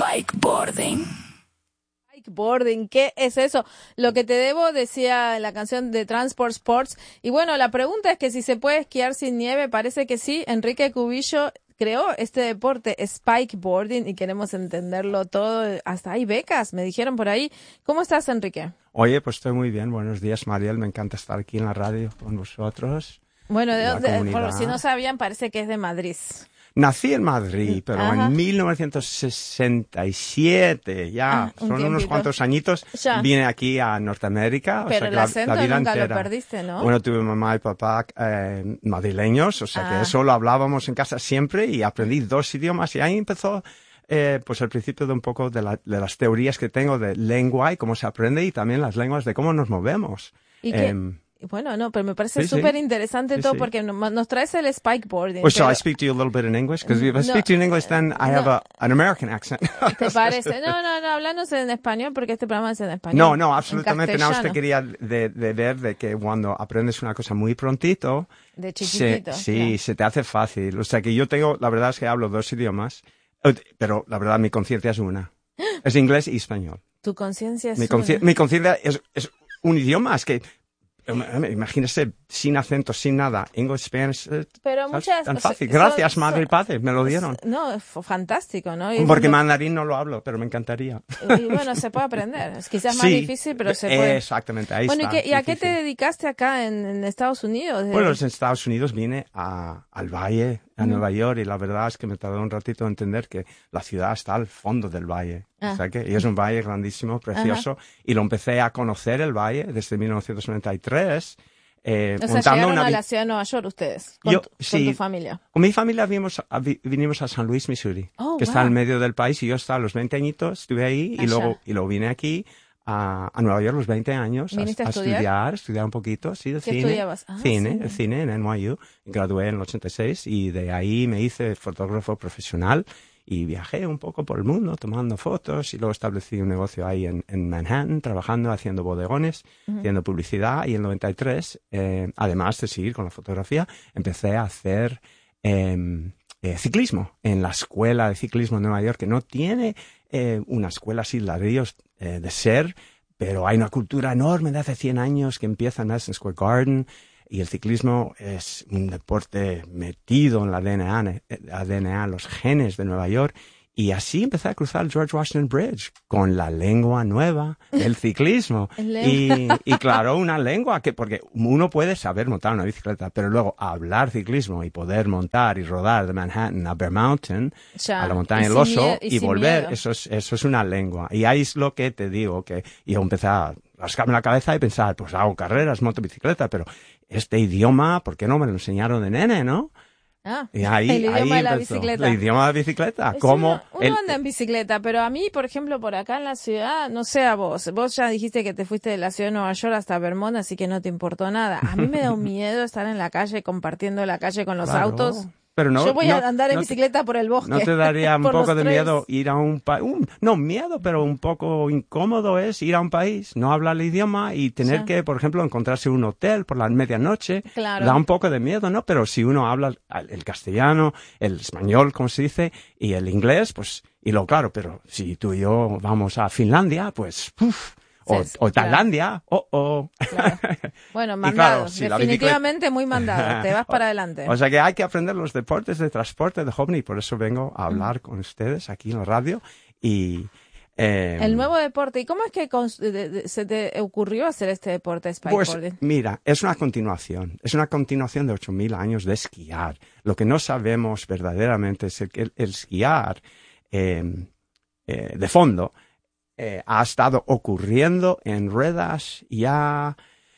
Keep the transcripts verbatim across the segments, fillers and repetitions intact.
Spikeboarding. Spikeboarding, ¿qué es eso? Lo que te debo, decía en la canción de Transport Sports. Y bueno, la pregunta es que si se puede esquiar sin nieve, parece que sí. Enrique Cubillo creó este deporte Spikeboarding y queremos entenderlo todo. Hasta hay becas, me dijeron por ahí. ¿Cómo estás, Enrique? Oye, pues estoy muy bien. Buenos días, Mariel. Me encanta estar aquí en la radio con vosotros. Bueno, de, de, por si no sabían, parece que es de Madrid. Nací en Madrid, pero Ajá. en mil novecientos sesenta y siete, ya, ah, un son tiempito. unos cuantos añitos, ya. Vine aquí a Norteamérica. Pero o sea, el acento la, la vida nunca entera. lo perdiste, ¿no? Bueno, tuve mamá y papá eh, madrileños, o sea ah. que eso lo hablábamos en casa siempre y aprendí dos idiomas y ahí empezó eh, pues el principio de un poco de, la, de las teorías que tengo de lengua y cómo se aprende y también las lenguas de cómo nos movemos. ¿Y qué? Eh, Bueno, no, pero me parece sí, súper sí. interesante sí, todo sí. porque nos traes el spikeboarding. Well, shall pero... I speak to you a little bit in English? Because if I no, speak to you in English, then I have no. a, an American accent. ¿Te parece? No, no, no, háblanos en español porque este programa es en español. No, no, absolutamente. Nada más te quería de, de ver de que cuando aprendes una cosa muy prontito, de chiquitito, se, sí, no. se te hace fácil. O sea que yo tengo, la verdad es que hablo dos idiomas, pero la verdad mi conciencia es una. Es inglés y español. Tu conciencia es mi una. Mi conciencia es, es un idioma, es que imagínese, sin acento, sin nada, English, Spanish, pero muchas, tan fácil. O sea, Gracias, son, madre y padre, me lo dieron. No, es fantástico, ¿no? Y Porque lo... mandarín no lo hablo, pero me encantaría. Y bueno, se puede aprender. Es quizás más sí, difícil, pero se puede. Exactamente, ahí bueno, está. Bueno, ¿y, ¿y a qué te dedicaste acá en, en Estados Unidos? Bueno, en Estados Unidos vine a, al Valle, a uh-huh. Nueva York, y la verdad es que me tardó un ratito en entender que la ciudad está al fondo del valle. Ah. O sea que, y es un valle grandísimo, precioso, uh-huh. y lo empecé a conocer el valle desde mil novecientos noventa y tres. Eh, o sea, llegaron una... a la ciudad de Nueva York ustedes, con, Yo, tu, sí, con tu familia. Con mi familia vinimos a, vinimos a San Luis, Missouri, oh, que wow. está en medio del país, y yo hasta los veinte añitos estuve ahí, y luego, y luego vine aquí a, a Nueva York los veinte años a, a, a estudiar, estudiar un poquito, sí, de ¿Qué cine. estudiabas? Ah, cine, sí. el cine en N Y U, gradué en el ochenta y seis, y de ahí me hice fotógrafo profesional, y viajé un poco por el mundo tomando fotos y luego establecí un negocio ahí en, en Manhattan, trabajando, haciendo bodegones, uh-huh. haciendo publicidad. Y en el noventa y tres, eh, además de seguir con la fotografía, empecé a hacer eh, eh, ciclismo en la escuela de ciclismo de Nueva York, que no tiene eh, una escuela así ladrillos eh, de ser, pero hay una cultura enorme de hace cien años que empieza en Madison Square Garden. Y el ciclismo es un deporte metido en la D N A, D N A, los genes de Nueva York. Y así empecé a cruzar el George Washington Bridge con la lengua nueva del ciclismo. y, y claro, una lengua que, porque uno puede saber montar una bicicleta, pero luego hablar ciclismo y poder montar y rodar de Manhattan a Bear Mountain, ya, a la montaña del Oso, y, y volver, eso es, eso es una lengua. Y ahí es lo que te digo, que yo empecé a rascarme la cabeza y pensar, pues hago carreras, monto bicicleta, pero este idioma, ¿por qué no me lo enseñaron de nene, no? Ah, y ahí, el idioma ahí de la empezó. bicicleta. El idioma de la bicicleta. Es ¿Cómo? Uno, uno el, anda en bicicleta, pero a mí, por ejemplo, por acá en la ciudad, no sé a vos, vos ya dijiste que te fuiste de la ciudad de Nueva York hasta Vermont, así que no te importó nada. A mí me da un miedo estar en la calle, compartiendo la calle con los claro. autos. Pero no, Yo voy no, a andar en no bicicleta te, por el bosque. ¿No te daría un poco de tres. miedo ir a un país? No, miedo, pero un poco incómodo es ir a un país, no hablar el idioma y tener sí. que, por ejemplo, encontrarse un hotel por la medianoche. Claro. Da un poco de miedo, ¿no? Pero si uno habla el castellano, el español, como se dice, y el inglés, pues, y lo claro, pero si tú y yo vamos a Finlandia, pues, uff. O, sí, o Tailandia, claro. oh, oh. Claro. Bueno, mandado, claro, sí, definitivamente muy mandado, te vas para adelante. O sea que hay que aprender los deportes de transporte de joven y por eso vengo a hablar mm. con ustedes aquí en la radio. Y eh, el nuevo deporte, ¿y cómo es que se te ocurrió hacer este deporte, spikeboarding? Pues mira, es una continuación, es una continuación de ocho mil años de esquiar. Lo que no sabemos verdaderamente es que el, el esquiar eh, eh, de fondo Eh, ha estado ocurriendo en ruedas ya,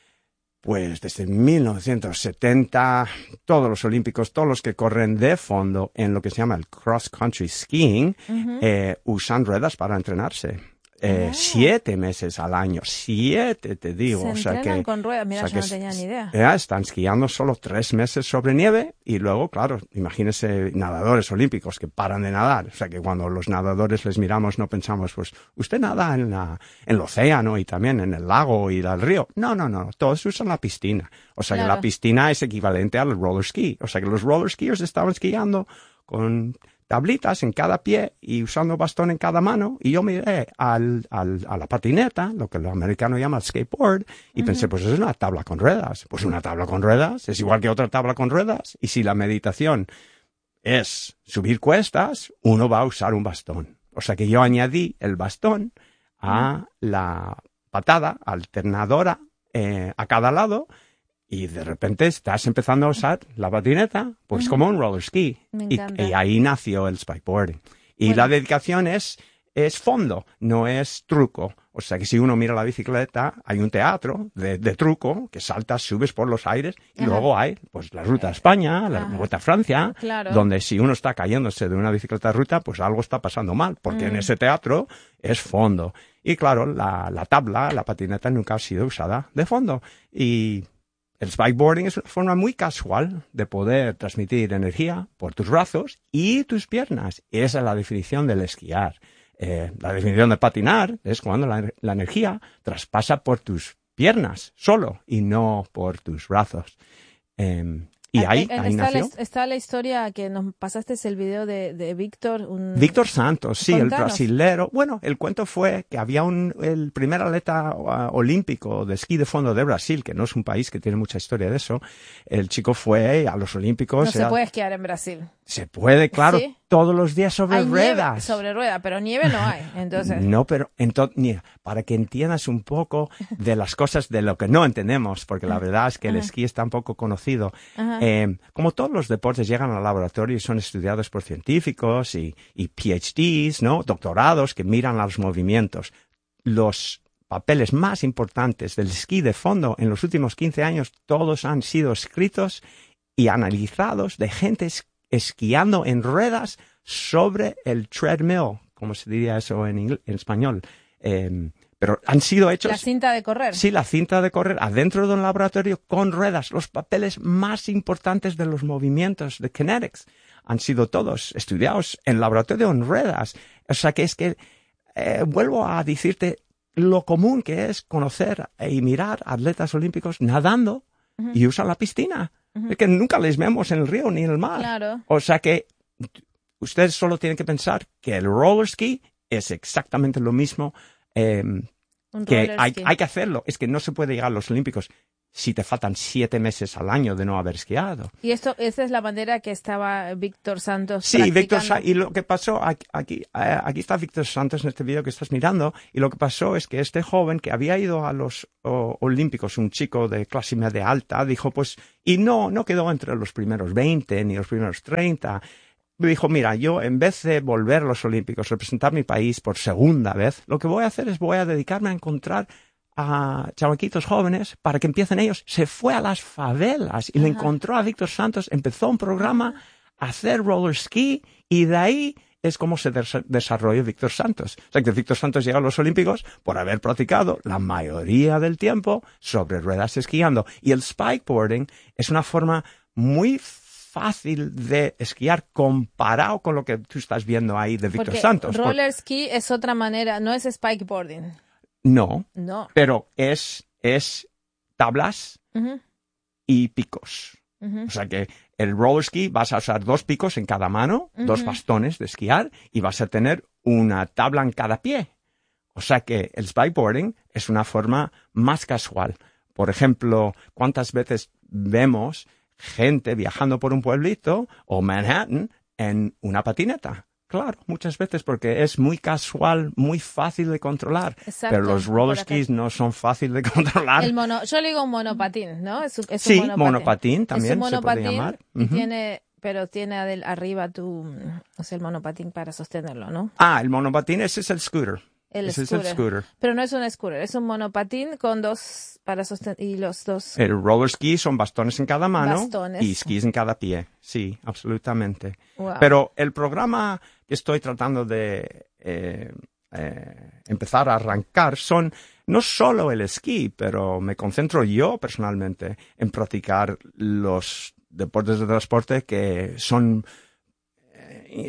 pues desde mil novecientos setenta, todos los olímpicos, todos los que corren de fondo en lo que se llama el cross-country skiing, uh-huh. eh, usan ruedas para entrenarse. Eh, oh. Siete meses al año, siete te digo. Se o sea entrenan que, con ruedas, mira, o sea yo no tenía ni idea. Ya están esquiando solo tres meses sobre nieve y luego, claro, imagínese nadadores olímpicos que paran de nadar. O sea que cuando los nadadores les miramos no pensamos, pues, usted nada en, la, en el océano y también en el lago y el río. No, no, no, todos usan la piscina. O sea claro. que la piscina es equivalente al roller ski. O sea que los roller skiers estaban esquiando con tablitas en cada pie y usando bastón en cada mano, y yo miré al, al, a la patineta, lo que los americanos llaman skateboard, y uh-huh. pensé, pues es una tabla con ruedas. Pues una tabla con ruedas es igual que otra tabla con ruedas, y si la meditación es subir cuestas, uno va a usar un bastón. O sea que yo añadí el bastón a la patada alternadora eh, a cada lado, y de repente estás empezando a usar la patineta, pues uh-huh. como un roller ski. Y, y ahí nació el spikeboarding. Y bueno. La dedicación es, es fondo, no es truco. O sea que si uno mira la bicicleta, hay un teatro de, de truco, que saltas, subes por los aires, y Ajá. luego hay pues la ruta a España, la Ajá. vuelta a Francia, claro. donde si uno está cayéndose de una bicicleta de ruta, pues algo está pasando mal, porque mm. en ese teatro es fondo. Y claro, la, la tabla, la patineta nunca ha sido usada de fondo. Y el spikeboarding es una forma muy casual de poder transmitir energía por tus brazos y tus piernas. Y esa es la definición del esquiar. Eh, la definición de patinar es cuando la, la energía traspasa por tus piernas solo y no por tus brazos. Eh, y ahí, en, en ahí está, nació. La, está la historia que nos pasaste, el video de, de Víctor. Un... Víctor Santos, sí, Contanos. El brasilero. Bueno, el cuento fue que había un, el primer atleta uh, olímpico de esquí de fondo de Brasil, que no es un país que tiene mucha historia de eso. El chico fue a los Olímpicos. No se puede esquiar en Brasil. Se puede, claro, ¿Sí? todos los días sobre hay ruedas. Nieve sobre rueda, pero nieve no hay, entonces. No, pero entonces, mira, para que entiendas un poco de las cosas de lo que no entendemos, porque la verdad es que el Ajá. esquí es tan poco conocido. Eh, como todos los deportes llegan al laboratorio y son estudiados por científicos y, y P H Ds, ¿no? Doctorados que miran a los movimientos. Los papeles más importantes del esquí de fondo en los últimos quince años, todos han sido escritos y analizados de gente esquiando en ruedas sobre el treadmill, como se diría eso en, inglés, en español. Eh, pero han sido hechos... La cinta de correr. Sí, la cinta de correr adentro de un laboratorio con ruedas. Los papeles más importantes de los movimientos de kinetics han sido todos estudiados en laboratorio en ruedas. O sea que es que eh, vuelvo a decirte lo común que es conocer y mirar atletas olímpicos nadando uh-huh. y usan la piscina. Uh-huh. Es que nunca les vemos en el río ni en el mar. Claro. O sea que ustedes solo tienen que pensar que el roller ski es exactamente lo mismo, eh, que hay, hay que hacerlo. Es que no se puede llegar a los Olímpicos si te faltan siete meses al año de no haber esquiado. Y esto, esa es la manera que estaba Víctor Santos Sí, practicando. Víctor Sa- y lo que pasó, aquí, aquí, aquí está Víctor Santos en este vídeo que estás mirando, y lo que pasó es que este joven que había ido a los o, Olímpicos, un chico de clase media alta, dijo pues, y no, no quedó entre los primeros veinte ni los primeros treinta. Dijo, mira, yo en vez de volver a los Olímpicos, representar mi país por segunda vez, lo que voy a hacer es voy a dedicarme a encontrar a chavaquitos jóvenes para que empiecen ellos. Se fue a las favelas y Ajá. le encontró a Víctor Santos, empezó un programa a hacer roller ski y de ahí es como se des- desarrolló Víctor Santos. O sea que Víctor Santos llegó a los Olímpicos por haber practicado la mayoría del tiempo sobre ruedas esquiando. Y el spikeboarding es una forma muy fácil de esquiar comparado con lo que tú estás viendo ahí de Víctor Porque Santos. roller Por... ski es otra manera, no es spikeboarding. No, no, pero es, es tablas uh-huh. y picos. Uh-huh. O sea que el roller ski vas a usar dos picos en cada mano, uh-huh. dos bastones de esquiar y vas a tener una tabla en cada pie. O sea que el spikeboarding es una forma más casual. Por ejemplo, ¿cuántas veces vemos gente viajando por un pueblito o Manhattan en una patineta? Claro, muchas veces porque es muy casual, muy fácil de controlar. Exacto, pero los roller skis no son fáciles de controlar. El mono, yo le digo un monopatín, ¿no? Es, es sí, un monopatín. monopatín también es un monopatín se puede llamar. Y uh-huh. tiene, pero tiene adel, arriba tu, o sea, el monopatín para sostenerlo, ¿no? Ah, el monopatín, ese es el scooter. El ese scooter. es el scooter. Pero no es un scooter, es un monopatín con dos para sostener y los dos. El roller ski son bastones en cada mano bastones. y skis en cada pie. Sí, absolutamente. Wow. Pero el programa que estoy tratando de eh, eh, empezar a arrancar son no solo el esquí, pero me concentro yo personalmente en practicar los deportes de transporte que son eh,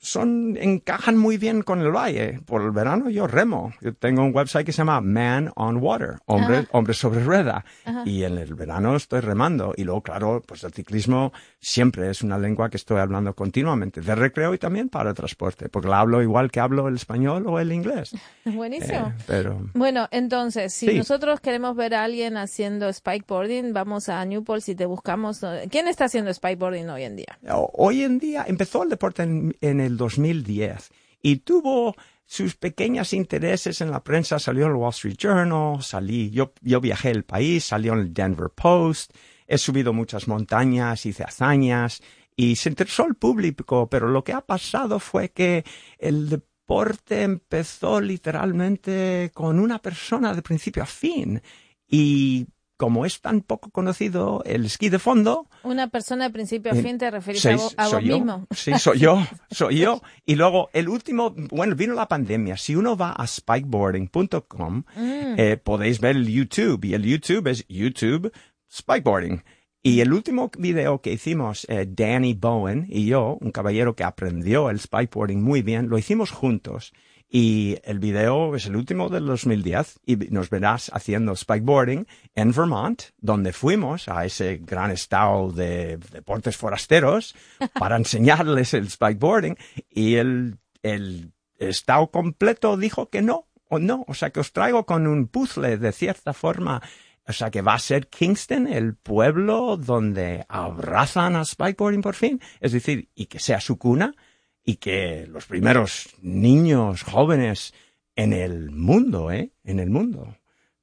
son, encajan muy bien con el valle. Por el verano yo remo. Yo tengo un website que se llama Man on Water, hombre, Ajá. hombre sobre rueda. Ajá. Y en el verano estoy remando. Y luego, claro, pues el ciclismo siempre es una lengua que estoy hablando continuamente, de recreo y también para transporte, porque la hablo igual que hablo el español o el inglés. Buenísimo. Eh, pero Bueno, entonces, si Sí. nosotros queremos ver a alguien haciendo spikeboarding, vamos a Newport y te buscamos. ¿Quién está haciendo spikeboarding hoy en día? hoy en día empezó el deporte en, en el dos mil diez y tuvo sus pequeños intereses en la prensa. Salió en el Wall Street Journal, salí, yo, yo viajé el país, salió en el Denver Post, he subido muchas montañas, hice hazañas y se interesó el público, pero lo que ha pasado fue que el deporte empezó literalmente con una persona de principio a fin y como es tan poco conocido el esquí de fondo. Una persona de principio a Eh, fin, ¿te refieres Sí, a vos, a vos soy yo. mismo? Sí, soy yo, soy yo. Y luego el último, bueno, vino la pandemia. Si uno va a spikeboarding punto com, Mm. eh, podéis ver el YouTube. Y el YouTube es YouTube Spikeboarding. Y el último video que hicimos, eh, Danny Bowen y yo, un caballero que aprendió el spikeboarding muy bien, lo hicimos juntos. Y el video es el último del dos mil diez y nos verás haciendo spikeboarding en Vermont, donde fuimos a ese gran estado de deportes forasteros para enseñarles el spikeboarding y el, el estado completo dijo que no, o no. O sea que os traigo con un puzzle de cierta forma. O sea que va a ser Kingston el pueblo donde abrazan a spikeboarding por fin. Es decir, y que sea su cuna. Y que los primeros niños jóvenes en el mundo, ¿eh? En el mundo,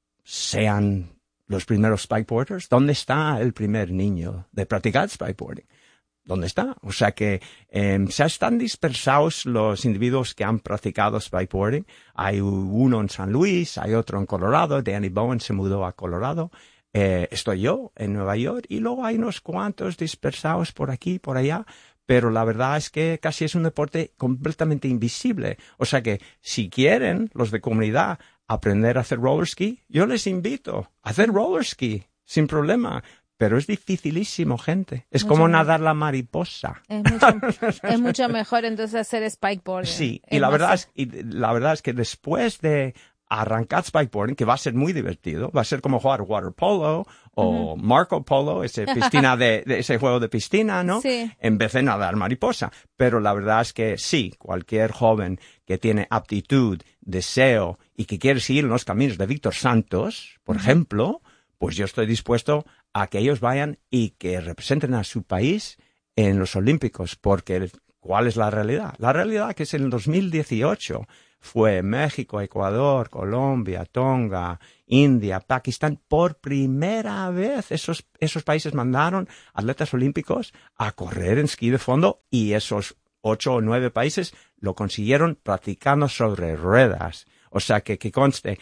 sean los primeros spikeboarders. ¿Dónde está el primer niño de practicar spikeboarding? ¿Dónde está? O sea que eh, se están dispersados los individuos que han practicado spikeboarding. Hay uno en San Luis, hay otro en Colorado. Danny Bowen se mudó a Colorado. Eh, estoy yo en Nueva York y luego hay unos cuantos dispersados por aquí, por allá. Pero la verdad es que casi es un deporte completamente invisible. O sea que si quieren los de comunidad aprender a hacer roller ski, yo les invito a hacer roller ski sin problema. Pero es dificilísimo, gente. Es Mucho como más. nadar la mariposa. Es mucho, es mucho mejor entonces hacer spikeboarding. Sí, y Es la más- verdad es, y la verdad es que después de arrancar spikeboarding, que va a ser muy divertido, va a ser como jugar water polo o Marco Polo, ese piscina de, de ese juego de piscina, ¿no? Sí. En vez de nadar mariposa. Pero la verdad es que sí, cualquier joven que tiene aptitud, deseo y que quiere seguir en los caminos de Víctor Santos, por ejemplo, pues yo estoy dispuesto a que ellos vayan y que representen a su país en los Olímpicos, porque ¿cuál es la realidad? La realidad que es en el dos mil dieciocho fue México, Ecuador, Colombia, Tonga, India, Pakistán. Por primera vez esos, esos países mandaron atletas olímpicos a correr en esquí de fondo y esos ocho o nueve países lo consiguieron practicando sobre ruedas. O sea que, que conste,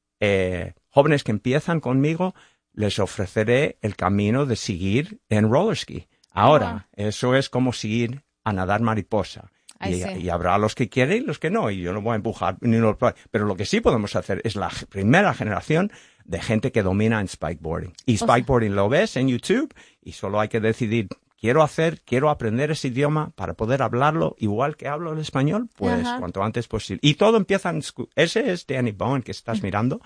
eh, jóvenes que empiezan conmigo, les ofreceré el camino de seguir en roller ski. Ahora, eso es como seguir a nadar mariposa. Ay, Y, sí. y habrá los que quieren y los que no, y yo no voy a empujar ni lo- pero lo que sí podemos hacer es la g- primera generación de gente que domina en spikeboarding. Y sea- spikeboarding lo ves en YouTube y solo hay que decidir, quiero hacer, quiero aprender ese idioma para poder hablarlo igual que hablo el español, pues Ajá. cuanto antes posible. Y todo empieza en scu- ese es Danny Bowen que estás mirando,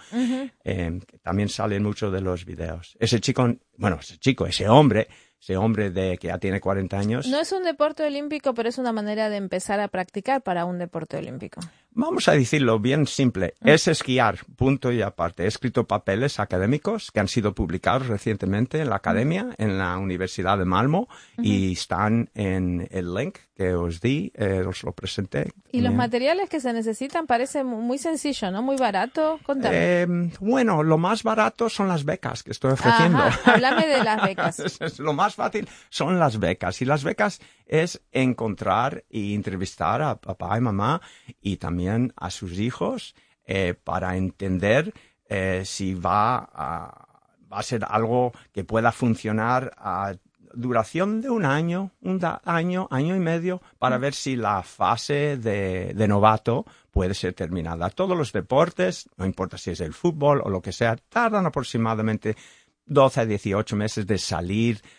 eh, que también sale en muchos de los videos. Ese chico, bueno, ese chico, ese hombre, ese hombre de que ya tiene cuarenta años. No es un deporte olímpico, pero es una manera de empezar a practicar para un deporte olímpico. Vamos a decirlo bien simple, es esquiar, punto y aparte. He escrito papeles académicos que han sido publicados recientemente en la academia, en la Universidad de Malmo, y están en el link que os di, eh, os lo presenté. Y los también. materiales que se necesitan parece mu- muy sencillo, ¿no? Muy barato. Contame. Eh, bueno, lo más barato son las becas que estoy ofreciendo. Ajá, háblame de las becas. Es- es lo más fácil son las becas. Y las becas es encontrar y entrevistar a papá y mamá y también a sus hijos eh, para entender eh, si va a, va a ser algo que pueda funcionar a duración de un año, un da- año, año y medio, para ver si la fase de, de novato puede ser terminada. Todos los deportes, no importa si es el fútbol o lo que sea, tardan aproximadamente doce a dieciocho meses de salir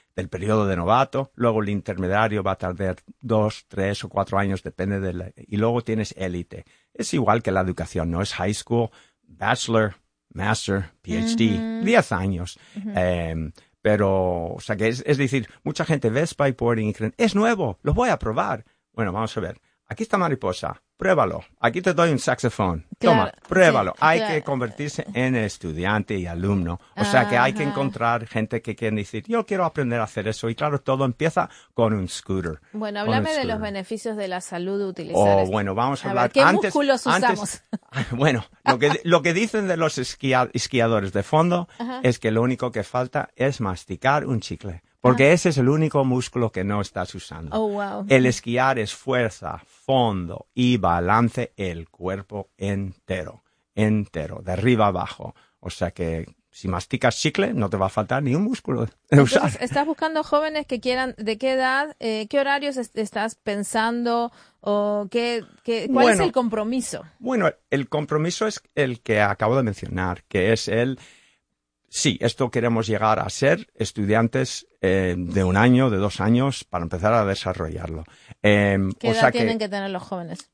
del periodo de novato, luego el intermediario va a tardar dos, tres o cuatro años, depende de la, y luego tienes élite. Es igual que la educación, ¿no? Es high school, bachelor, master, P H D, Ujú. diez años. Ujú. Eh, pero, o sea, que es, es decir, mucha gente ve spikeboarding y creen, es nuevo, lo voy a probar. Bueno, vamos a ver. Aquí está mariposa, pruébalo. Aquí te doy un saxofón. Toma, Claro, pruébalo. sí, Hay claro. que convertirse en estudiante y alumno. O sea que hay que Ajá. encontrar gente que quiere decir, yo quiero aprender a hacer eso. Y claro, todo empieza con un scooter. Bueno, Con un háblame de los scooter. beneficios de la salud de utilizar Oh, esto. bueno, vamos a, A hablar. ver, ¿qué antes, músculos antes- usamos? Bueno, lo que, lo que dicen de los esquia- esquiadores de fondo Ajá. es que lo único que falta es masticar un chicle. Porque ese es el único músculo que no estás usando. Oh, wow. El esquiar es fuerza, fondo y balance el cuerpo entero, entero, de arriba abajo. O sea que si masticas chicle no te va a faltar ni un músculo de usar. Entonces, ¿estás buscando jóvenes que quieran, de qué edad, eh, qué horarios est- estás pensando o qué, qué, cuál Bueno. es el compromiso? Bueno, el compromiso es el que acabo de mencionar, que es el, sí, esto queremos llegar a ser estudiantes eh, de un año, de dos años, para empezar a desarrollarlo. Eh, ¿Qué o edad sea tienen que que tener los jóvenes?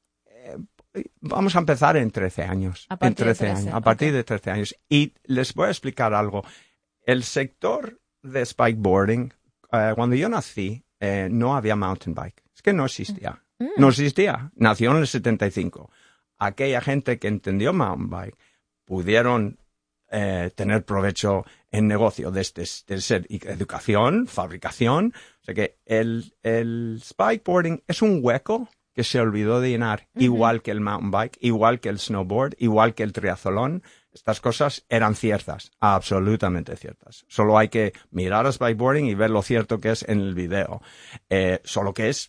vamos a empezar en trece años. A partir en trece de trece, años, a partir ok. de trece años. Y les voy a explicar algo. El sector de spikeboarding, eh, cuando yo nací, eh, no había mountain bike. Es que no existía. Mm. No existía. Nació en el setenta y cinco. Aquella gente que entendió mountain bike pudieron eh, tener provecho en negocio de, este, de ser educación, fabricación. O sea que el, el spikeboarding es un hueco que se olvidó de llenar, Ujú. igual que el mountain bike, igual que el snowboard, igual que el triatlón. Estas cosas eran ciertas, absolutamente ciertas. Solo hay que mirar a spikeboarding y ver lo cierto que es en el video. Eh, solo que es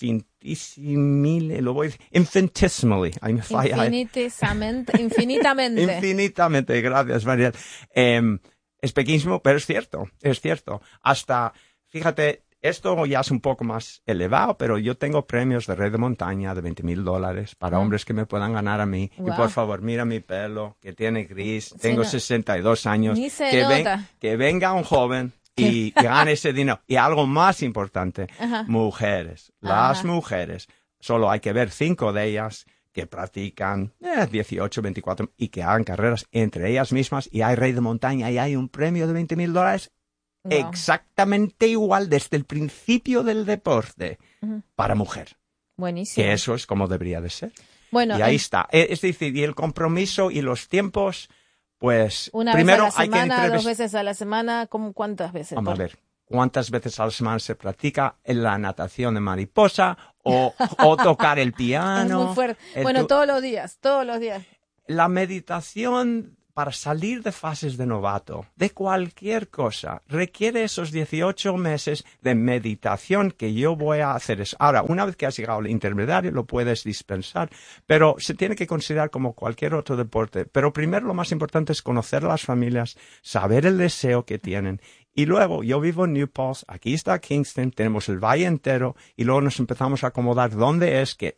infinitissimile, lo voy a decir, infinitesimally. Ahí me falla. Infinitisamente, infinitamente. Infinitamente, gracias, Mariel. Eh, es pequeñísimo, pero es cierto, es cierto. Hasta, fíjate, esto ya es un poco más elevado, pero yo tengo premios de red de montaña de veinte mil dólares para Mm. hombres que me puedan ganar a mí. Y Wow. por favor, mira mi pelo, que tiene gris, Sí, tengo no. sesenta y dos años. Ni se que, ven- nota. que venga un joven y, y gane ese dinero. Y algo más importante, Ajá. mujeres. Las Ajá. mujeres, solo hay que ver cinco de ellas que practican eh, dieciocho, veinticuatro y que hagan carreras entre ellas mismas y hay rey de montaña y hay un premio de veinte mil dólares Wow. exactamente igual desde el principio del deporte Ujú. para mujer. Buenísimo. Que eso es como debería de ser. Bueno, y ahí en- está. E- Es decir, y el compromiso y los tiempos, pues una primero vez a la hay que semana, dos entrevistar. veces a la semana, ¿cómo, ¿cuántas veces? Vamos a Por- ver, ¿cuántas veces a la semana se practica en la natación de mariposa o, o tocar el Es piano? muy fuerte. el Bueno, tu- todos los días, todos los días. La meditación para salir de fases de novato, de cualquier cosa, requiere esos dieciocho meses de meditación que yo voy a hacer eso. Ahora, una vez que has llegado al intermediario, lo puedes dispensar, pero se tiene que considerar como cualquier otro deporte. Pero primero lo más importante es conocer a las familias, saber el deseo que tienen. Y luego, yo vivo en New Paltz, aquí está Kingston, tenemos el valle entero, y luego nos empezamos a acomodar dónde es que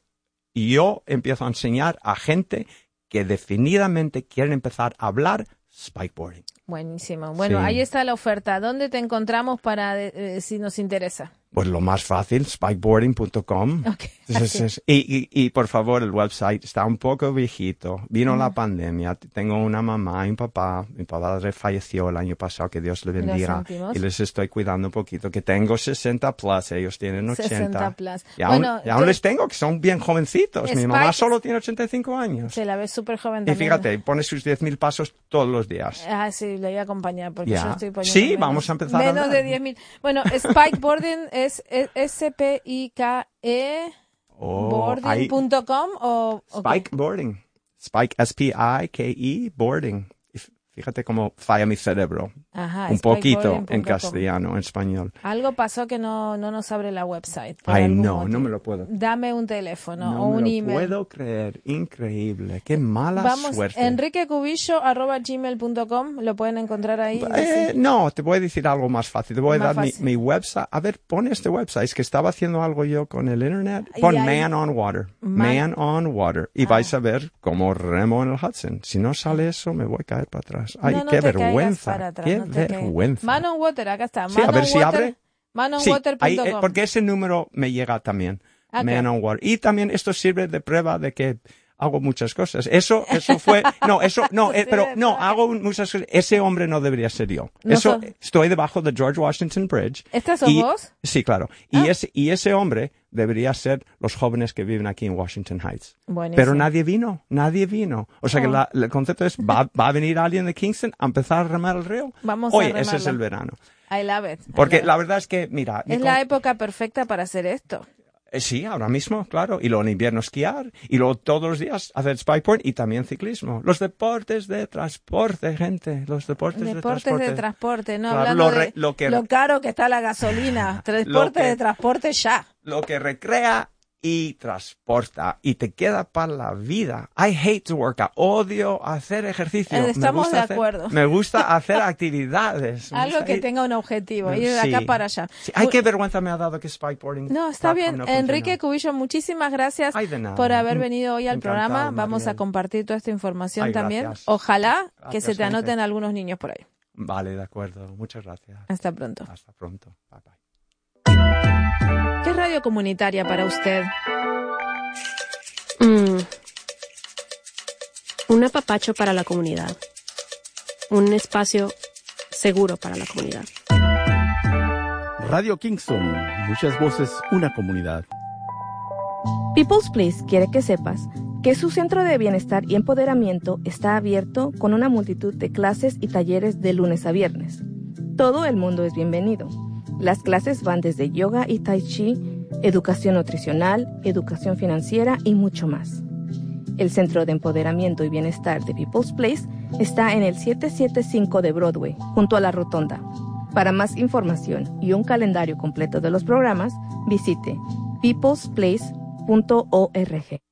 yo empiezo a enseñar a gente que definidamente quieren empezar a hablar spikeboarding. Buenísimo. Bueno, Sí. ahí está la oferta. ¿Dónde te encontramos para eh, si nos interesa? Pues lo más fácil, spikeboarding punto com. Ok. Es- es- es- y, y, y por favor, el website está un poco viejito. Vino la pandemia. Tengo una mamá y un papá. Mi padre falleció el año pasado, que Dios le Lo bendiga. sentimos. Y les estoy cuidando un poquito. Que tengo sesenta plus, ellos tienen ochenta. sesenta plus. Y aún, Bueno, y aún yo- les tengo, que son bien jovencitos. Mi Spike- mamá solo tiene ochenta y cinco años. Se la ve súper joven Y también. fíjate, pone sus diez mil pasos todos los días. Ah, sí, le voy a acompañar porque Ya. yo estoy poniendo Sí, menos- vamos a empezar a Menos hablar. de diez mil. Bueno, spikeboarding es S P I K E Oh, ahí- boarding punto com o o qué? Spikeboarding. Spike, S P I K E, boarding. Y f- Fíjate cómo falla mi cerebro. Ajá, Un poquito spikeboarding en punto com. castellano, en español. Algo pasó que no, no nos abre la website. por Ay, algún no, motivo. no me lo puedo. Dame un teléfono No o me un lo email. puedo creer. Increíble. Qué mala Vamos, suerte. enriquecubillo arroba gmail punto com, lo pueden encontrar ahí. Eh, no, te voy a decir algo más fácil. Te voy a Más dar mi, fácil. mi website. A ver, pon este website. Es que estaba haciendo algo yo con el internet. Pon Y ahí- Man on Water. Man- Man on Water. Y Ah. vais a ver cómo remo en el Hudson. Si no sale eso, me voy a caer para atrás. Ay, No, no qué te caigas vergüenza. para atrás, Qué no te caigas. vergüenza. Man on Water, acá está. Sí, Man a ver on si Water. abre. man on Sí, water punto com. ahí, eh, porque ese número me llega también. Okay. Man on Water. Y también esto sirve de prueba de que hago muchas cosas. Eso, eso fue, no, eso, no, eh, pero no, hago muchas cosas. Ese hombre no debería ser yo. No Eso, so... estoy debajo de George Washington Bridge. ¿Estás sos y, vos? Sí, claro. Ah. Y ese, y ese hombre debería ser los jóvenes que viven aquí en Washington Heights. Buenísimo. Pero nadie vino, nadie vino. O sea oh. que la, el concepto es, ¿va, va a venir alguien de Kingston a empezar a remar el río? Vamos Oye, a remarlo. ese es el verano. I love it. I Porque love la it. verdad es que, mira... Es la época perfecta para hacer esto. Eh, Sí, ahora mismo, claro. Y luego en invierno esquiar. Y luego todos los días hacer spikeboard y también ciclismo. Los deportes de transporte, gente. Los deportes, Deportes de transporte. de transporte, no Claro, hablando lo re- de lo que- lo caro que está la gasolina. Transporte que- de transporte ya. Lo que recrea y transporta. Y te queda para la vida. I hate to work out. Odio hacer ejercicio. Eh, Me estamos gusta de hacer- acuerdo. Me gusta hacer actividades. Me Algo gusta que ir- tenga un objetivo, Sí. ir de acá para allá. Sí. Ay, qué vergüenza me ha dado que spikeboarding. No, está dot com bien. no funciona. Enrique Cubillo, muchísimas gracias Ay, de nada. por haber Mm, venido hoy al encantado, programa. Vamos Mariel. a compartir toda esta información Ay, también. gracias. Ojalá que Gracias, se te gente. anoten algunos niños por ahí. Vale, de acuerdo. Muchas gracias. Hasta pronto. Hasta pronto. Bye bye. ¿Qué es radio comunitaria para usted? Mm. Un apapacho para la comunidad. Un espacio seguro para la comunidad. Radio Kingston, muchas voces, una comunidad. People's Place quiere que sepas que su centro de bienestar y empoderamiento está abierto con una multitud de clases y talleres de lunes a viernes. Todo el mundo es bienvenido. Las clases van desde yoga y tai chi, educación nutricional, educación financiera y mucho más. El Centro de Empoderamiento y Bienestar de People's Place está en el setecientos setenta y cinco de Broadway, junto a la Rotonda. Para más información y un calendario completo de los programas, visite peoples place punto org.